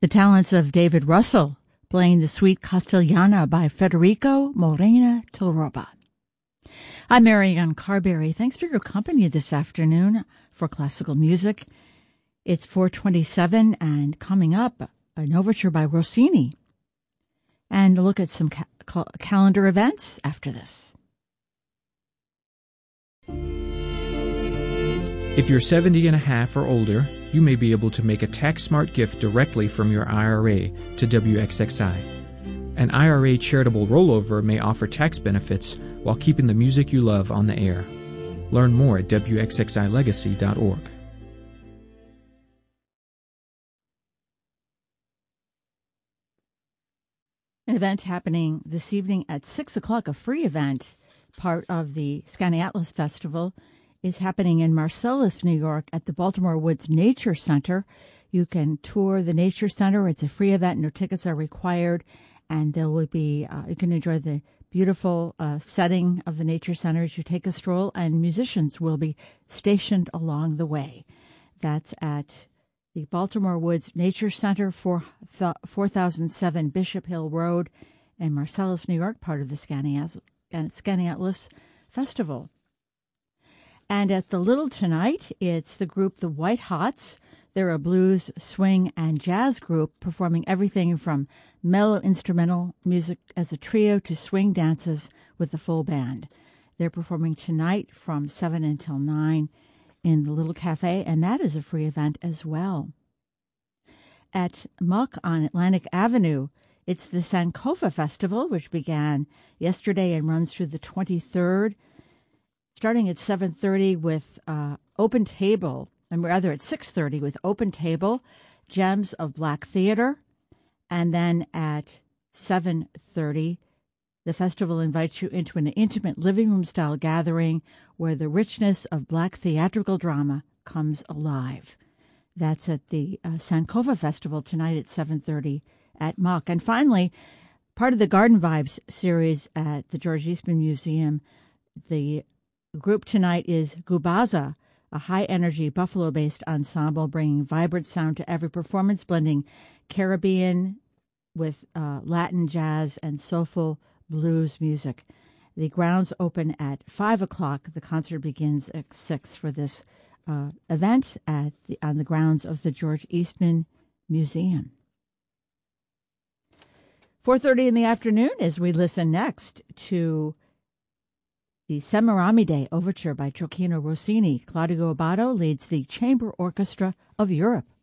The talents of David Russell playing the Suite Castellana by Federico Morena Tilroba. I'm Marianne Carberry. Thanks for your company this afternoon for classical music. It's 4:27 and coming up, an overture by Rossini. And a look at some calendar events after this. If you're 70 and a half or older, you may be able to make a tax-smart gift directly from your IRA to WXXI. An IRA charitable rollover may offer tax benefits while keeping the music you love on the air. Learn more at WXXILegacy.org. An event happening this evening at 6 o'clock, a free event, part of the Skaneateles Festival, is happening in Marcellus, New York at the Baltimore Woods Nature Center. You can tour the Nature Center. It's a free event. No tickets are required. And there will be, you can enjoy the beautiful setting of the Nature Center as you take a stroll, and musicians will be stationed along the way. That's at the Baltimore Woods Nature Center, 4007 Bishop Hill Road in Marcellus, New York, part of the Skaneateles Festival. And at the Little tonight, it's the group The White Hots. They're a blues, swing, and jazz group performing everything from mellow instrumental music as a trio to swing dances with the full band. They're performing tonight from 7 until 9 in the Little Cafe, and that is a free event as well. At Muck on Atlantic Avenue, it's the Sankofa Festival, which began yesterday and runs through the 23rd. Starting at 7:30 with open table, and rather at 6:30 with open table, Gems of Black Theater. And then at 7:30, the festival invites you into an intimate living room style gathering where the richness of Black theatrical drama comes alive. That's at the Sankofa Festival tonight at 7:30 at Muck. And finally, part of the Garden Vibes series at the George Eastman Museum, the group tonight is Gubaza, a high-energy Buffalo-based ensemble bringing vibrant sound to every performance, blending Caribbean with Latin jazz and soulful blues music. The grounds open at 5 o'clock. The concert begins at 6 for this event on the grounds of the George Eastman Museum. 4:30 in the afternoon as we listen next to the Semiramide Overture by Gioacchino Rossini. Claudio Abbado leads the Chamber Orchestra of Europe.